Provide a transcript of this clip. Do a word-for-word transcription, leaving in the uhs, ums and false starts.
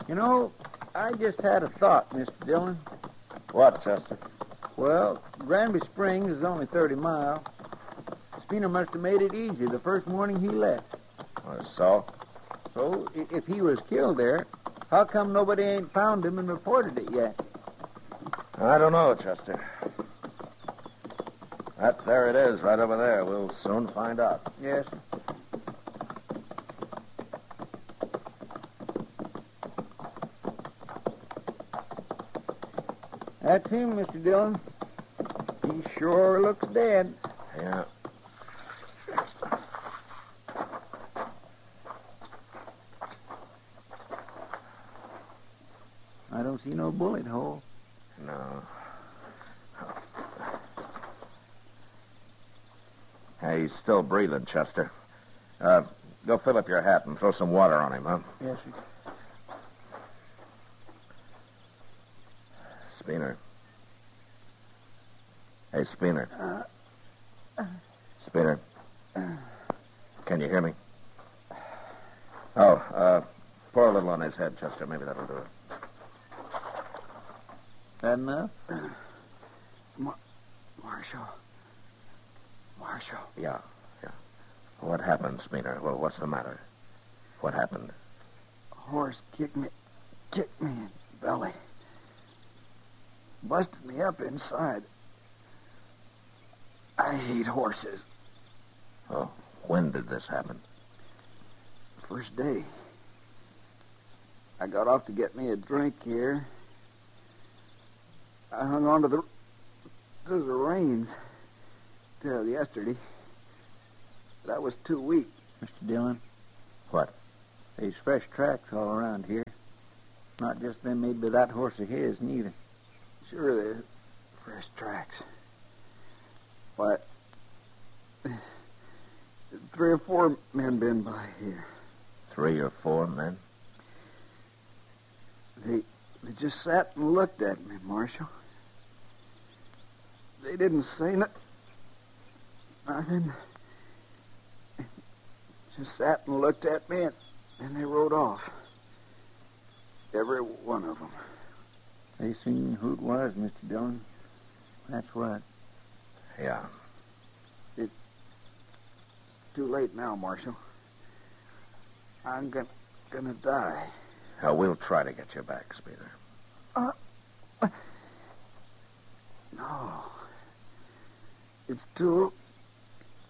You know, I just had a thought, Mister Dillon. What, Chester? Well, Granby Springs is only thirty miles. Spooner must have made it easy the first morning he left. Or so? So, i- if he was killed there, how come nobody ain't found him and reported it yet? I don't know, Chester. That, there it is, right over there. We'll soon find out. Yes, sir. That's him, Mister Dillon. He sure looks dead. Yeah. I don't see no bullet hole. No. Hey, he's still breathing, Chester. Uh, go fill up your hat and throw some water on him, huh? Yes, sir. Spooner. Hey, Spooner. Uh, Spooner. Can you hear me? Oh, uh, pour a little on his head, Chester. Maybe that'll do it. That enough? Mar- Marshal. Marshal. Yeah, yeah. What happened, Spooner? Well, what's the matter? What happened? A horse kicked me, kicked me in the belly. Busted me up inside. I hate horses. Oh, when did this happen? First day. I got off to get me a drink here. I hung on to the to the reins till yesterday. But I was too weak. Mister Dillon? What? There's fresh tracks all around here. Not just them made by that horse of his, neither. Sure, there's fresh tracks. Why, three or four men been by here. Three or four men? They they just sat and looked at me, Marshal. They didn't say no, nothing. Just sat and looked at me, and, and they rode off. Every one of them. They seen who it was, Mister Dillon. That's what. Yeah. Too late now, Marshal. I'm gonna, gonna die. Uh, we'll try to get you back, Spooner. Uh, no. It's too